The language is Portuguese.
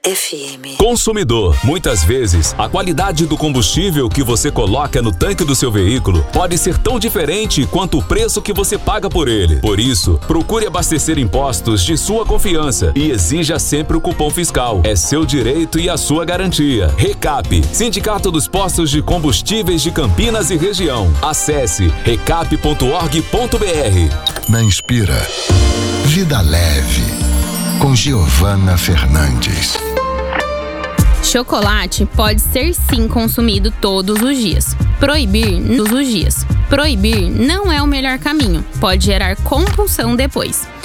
FM. Consumidor, muitas vezes, a qualidade do combustível que você coloca no tanque do seu veículo pode ser tão diferente quanto o preço que você paga por ele. Por isso, procure abastecer em postos de sua confiança e exija sempre o cupom fiscal. É seu direito e a sua garantia. Recap, Sindicato dos Postos de Combustíveis de Campinas e Região. Acesse recap.org.br. Na Inspira, Vida Leve, com Giovana Fernandes. Chocolate pode ser sim consumido todos os dias. Proibir não é o melhor caminho. Pode gerar compulsão depois.